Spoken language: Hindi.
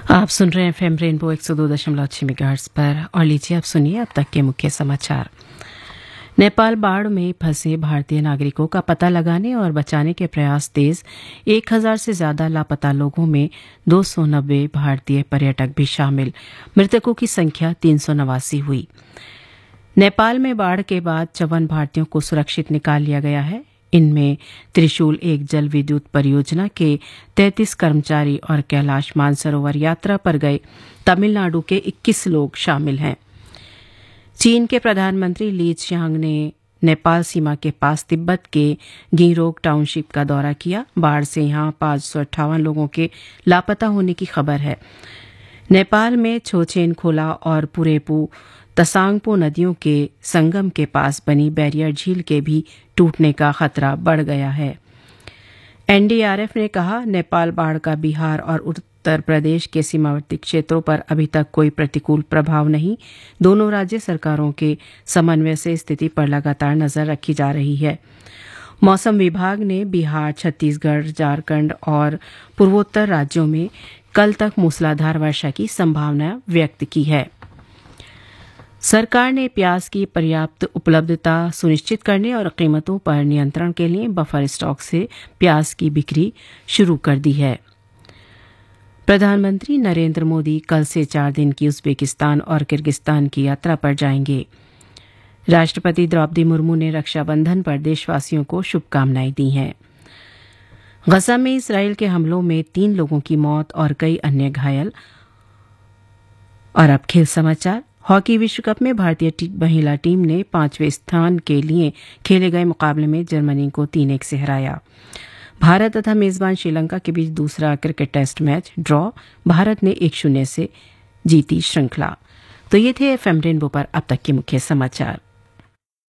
आप सुन रहे हैं एफएम रेनबो 102.6 मेगाहर्ट्ज पर और लीजिए आप सुनिए अब तक के मुख्य समाचार। नेपाल बाढ़ में फंसे भारतीय नागरिकों का पता लगाने और बचाने के प्रयास तेज। 1000 से ज्यादा लापता लोगों में 290 भारतीय पर्यटक भी शामिल। मृतकों की संख्या 389 हुई। नेपाल में बाढ़ के बाद 54 भारतीयों को सुरक्षित निकाल लिया गया है। इनमें त्रिशूल एक जल विद्युत परियोजना के 33 कर्मचारी और कैलाश मानसरोवर यात्रा पर गए तमिलनाडु के 21 लोग शामिल हैं। चीन के प्रधानमंत्री ली चियांग ने नेपाल सीमा के पास तिब्बत के गिरोक टाउनशिप का दौरा किया। बाढ़ से यहां 558 लोगों के लापता होने की खबर है। नेपाल में छोचेन खोला और पुरेपू तसांगपो नदियों के संगम के पास बनी बैरियर झील के भी टूटने का खतरा बढ़ गया है। एनडीआरएफ ने कहा, नेपाल बाढ़ का बिहार और उत्तर प्रदेश के सीमावर्ती क्षेत्रों पर अभी तक कोई प्रतिकूल प्रभाव नहीं। दोनों राज्य सरकारों के समन्वय से स्थिति पर लगातार नजर रखी जा रही है। मौसम विभाग ने बिहार, छत्तीसगढ़, झारखंड और पूर्वोत्तर राज्यों में कल तक मूसलाधार वर्षा की संभावना व्यक्त की है। सरकार ने प्याज की पर्याप्त उपलब्धता सुनिश्चित करने और कीमतों पर नियंत्रण के लिए बफर स्टॉक से प्याज की बिक्री शुरू कर दी है। प्रधानमंत्री नरेंद्र मोदी कल से 4 दिन की उज्बेकिस्तान और किर्गिस्तान की यात्रा पर जाएंगे। राष्ट्रपति द्रौपदी मुर्मू ने रक्षाबंधन पर देशवासियों को शुभकामनाएं दी हैं। गजा में इसराइल के हमलों में 3 लोगों की मौत और कई अन्य घायल। और अब खेल समाचार। हॉकी विश्व कप में भारतीय महिला टीम ने 5वें स्थान के लिए खेले गए मुकाबले में जर्मनी को 3-1 से हराया। भारत तथा मेजबान श्रीलंका के बीच दूसरा cricket test match draw. Bharat ने 1-0 से जीती श्रृंखला। तो ये थे एफएम रेनबो पर अब तक के मुख्य समाचार।